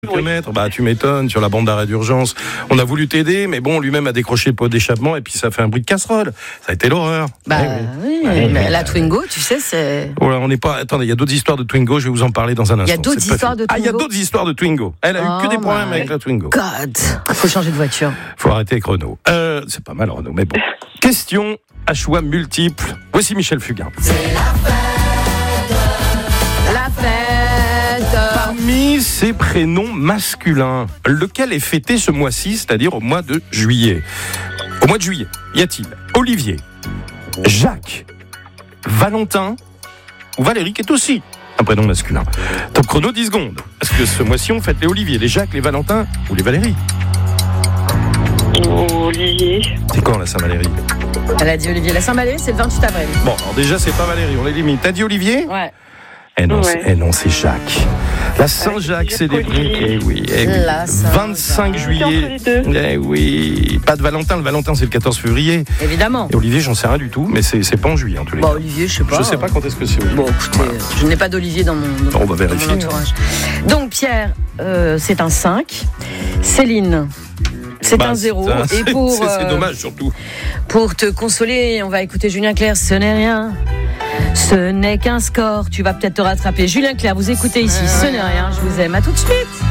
Km, bah tu m'étonnes, sur la bande d'arrêt d'urgence. On a voulu t'aider, mais bon, lui-même a décroché le pot d'échappement et puis ça fait un bruit de casserole. Ça a été l'horreur. La Twingo, tu sais, c'est... Voilà, on n'est pas... Attendez, il y a d'autres histoires de Twingo, je vais vous en parler dans un instant. Il y a d'autres histoires de Twingo. Ah, il y a d'autres histoires de Twingo. Elle a eu que des problèmes avec la Twingo. God, faut changer de voiture. Faut arrêter avec Renault. C'est pas mal Renault, mais bon. Question à choix multiples. Voici Michel Fugain. C'est la fête. Parmi ces prénoms masculins, lequel est fêté ce mois-ci, c'est-à-dire au mois de juillet? Au mois de juillet, y a-t-il Olivier, Jacques, Valentin ou Valérie, qui est aussi un prénom masculin? Top chrono, 10 secondes. Est-ce que ce mois-ci, on fête les Olivier, les Jacques, les Valentins ou les Valérie? Olivier. C'est quand la Saint-Valérie? Elle a dit Olivier. La Saint-Valérie, c'est le 28 avril. Bon, alors déjà, c'est pas Valérie, on l'élimine. T'as dit Olivier? Ouais. Eh non, Ouais. c'est Jacques. La Saint-Jacques célébrée, eh oui. 25 juillet. Eh oui. Pas de Valentin, le Valentin c'est le 14 février. Évidemment. Et Olivier, j'en sais rien du tout, mais c'est pas en juillet en tous les cas. Bon, Olivier, je sais pas. Je sais pas quand est-ce que c'est Olivier. Bon, écoutez, je n'ai pas d'Olivier dans mon On va vérifier. entourage. Donc, Pierre, c'est un 5. Céline, c'est un 0. Et pour, c'est dommage surtout. pour te consoler, on va écouter Julien Clerc. Ce n'est rien. Ce n'est qu'un score. Tu vas peut-être te rattraper. Julien Clerc, vous écoutez ici. Ce n'est rien. Je vous aime. À tout de suite.